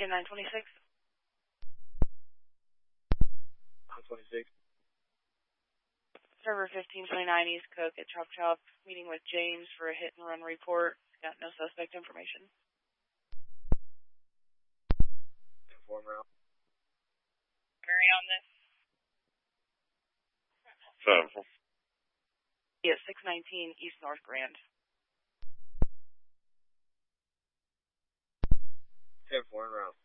Lincoln 926. 926. Server 1529 East Cook at Chop Chop, meeting with James for a hit and run report. Got no suspect information. Inform route. Mary on this. 7. Yeah, 619 East North Grand. 10-4 route.